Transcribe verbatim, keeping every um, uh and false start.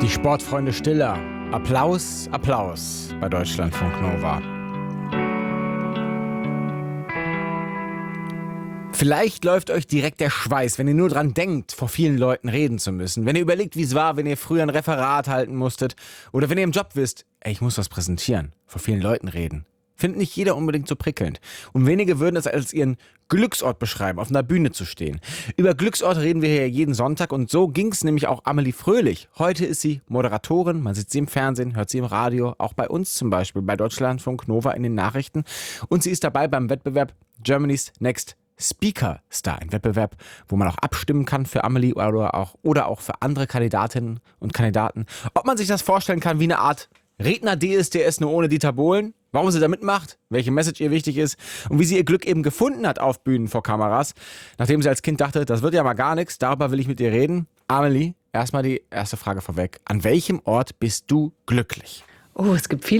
Die Sportfreunde Stiller. Applaus, Applaus bei Deutschlandfunk Nova. Vielleicht läuft euch direkt der Schweiß, wenn ihr nur dran denkt, vor vielen Leuten reden zu müssen. Wenn ihr überlegt, wie es war, wenn ihr früher ein Referat halten musstet. Oder wenn ihr im Job wisst, ey, ich muss was präsentieren, vor vielen Leuten reden. Findet nicht jeder unbedingt so prickelnd. Und wenige würden es als ihren Glücksort beschreiben, auf einer Bühne zu stehen. Über Glücksort reden wir hier jeden Sonntag und so ging es nämlich auch Amelie Fröhlich. Heute ist sie Moderatorin, man sieht sie im Fernsehen, hört sie im Radio, auch bei uns zum Beispiel, bei Deutschlandfunk Nova in den Nachrichten. Und sie ist dabei beim Wettbewerb Germany's Next Speaker Star, ein Wettbewerb, wo man auch abstimmen kann für Amelie oder auch, oder auch für andere Kandidatinnen und Kandidaten. Ob man sich das vorstellen kann wie eine Art Redner-D S D S nur ohne Dieter Bohlen, warum sie da mitmacht, welche Message ihr wichtig ist und wie sie ihr Glück eben gefunden hat auf Bühnen vor Kameras, nachdem sie als Kind dachte, das wird ja mal gar nichts, darüber will ich mit ihr reden. Amelie, erstmal die erste Frage vorweg. An welchem Ort bist du glücklich? Oh, es gibt viele